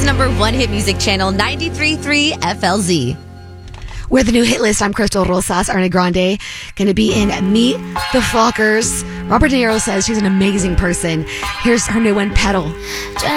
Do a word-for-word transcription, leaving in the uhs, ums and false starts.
number one hit music channel, ninety-three point three F L Z. With the new hit list, I'm Crystal Rosas. Ariana Grande going to be in Meet the Fockers. Robert De Niro says she's an amazing person. Here's her new one, Pedal.